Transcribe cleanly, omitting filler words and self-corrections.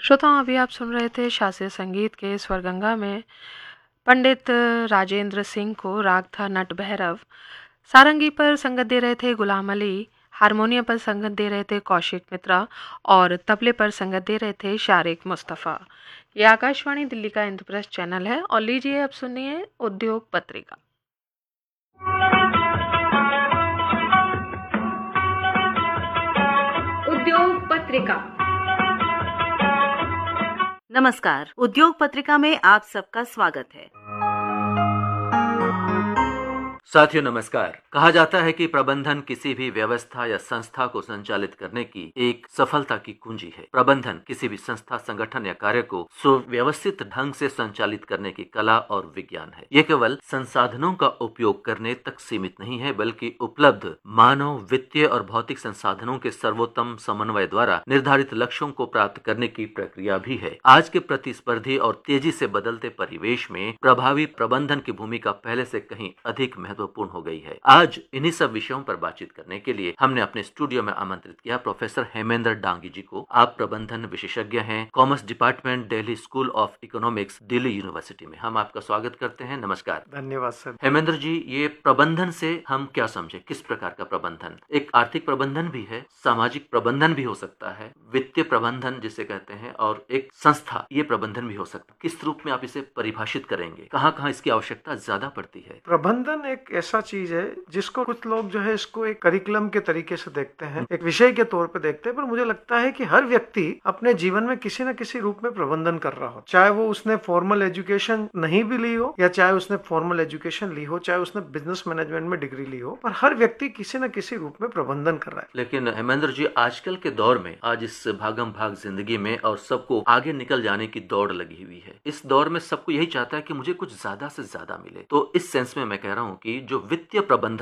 श्रोताओं, अभी आप सुन रहे थे शास्त्रीय संगीत के स्वरगंगा में पंडित राजेंद्र सिंह को राग था नट भैरव। सारंगी पर संगत दे रहे थे गुलाम अली, हारमोनियम पर संगत दे रहे थे कौशिक मित्रा और तबले पर संगत दे रहे थे शारिक मुस्तफ़ा। ये आकाशवाणी दिल्ली का इंद्रप्रस्थ चैनल है और लीजिए अब सुनिए उद्योग पत्रिका। उद्योग पत्रिका। नमस्कार। उद्योग पत्रिका में आप सबका स्वागत है। साथियों नमस्कार। कहा जाता है कि प्रबंधन किसी भी व्यवस्था या संस्था को संचालित करने की एक सफलता की कुंजी है। प्रबंधन किसी भी संस्था, संगठन या कार्य को सुव्यवस्थित ढंग से संचालित करने की कला और विज्ञान है। यह केवल संसाधनों का उपयोग करने तक सीमित नहीं है, बल्कि उपलब्ध मानव, वित्तीय और भौतिक संसाधनों के सर्वोत्तम समन्वय द्वारा निर्धारित लक्ष्यों को प्राप्त करने की प्रक्रिया भी है। आज के प्रतिस्पर्धी और तेजी से बदलते परिवेश में प्रभावी प्रबंधन की भूमिका पहले से कहीं अधिक महत्वपूर्ण हो गई है। आज इन्हीं सब विषयों पर बातचीत करने के लिए हमने अपने स्टूडियो में आमंत्रित किया प्रोफेसर हेमेंद्र डांगी जी को। आप प्रबंधन विशेषज्ञ हैं, commerce department, Delhi school of economics, Delhi university में। हम आपका स्वागत करते हैं। नमस्कार। धन्यवाद सर। हेमेंद्र जी, ये प्रबंधन से हम क्या समझे? किस प्रकार का प्रबंधन? एक आर्थिक प्रबंधन भी है, सामाजिक प्रबंधन भी हो सकता है, वित्तीय प्रबंधन जिसे कहते हैं, और एक संस्था, ये प्रबंधन भी हो सकता है। किस रूप में आप इसे परिभाषित करेंगे? कहाँ इसकी आवश्यकता ज्यादा पड़ती है? प्रबंधन एक ऐसा चीज है जिसको कुछ लोग जो है इसको एक करिकुलम के तरीके से देखते हैं, एक विषय के तौर पे देखते हैं, पर मुझे लगता है कि हर व्यक्ति अपने जीवन में किसी न किसी रूप में प्रबंधन कर रहा हो। चाहे वो उसने फॉर्मल एजुकेशन नहीं भी ली हो या चाहे उसने फॉर्मल एजुकेशन ली हो, चाहे उसने बिजनेस मैनेजमेंट में डिग्री ली हो, पर हर व्यक्ति किसी न किसी रूप में प्रबंधन कर रहा है। लेकिन हेमेंद्र जी, आजकल के दौर में, आज इस भागम भाग जिंदगी में और सबको आगे निकल जाने की दौड़ लगी हुई है। इस दौर में सबको यही चाहता है कि मुझे कुछ ज्यादा से ज्यादा मिले। तो इस सेंस में मैं कह रहा हूँ कि जो वित्तीय प्रबंधन